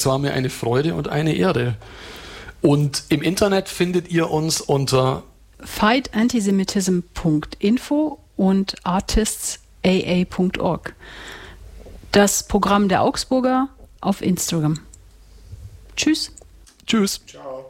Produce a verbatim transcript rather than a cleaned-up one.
Es war mir eine Freude und eine Ehre. Und im Internet findet ihr uns unter fight antisemitism punkt info und artists a a punkt org. Das Programm der Augsburger auf Instagram. Tschüss. Tschüss. Ciao.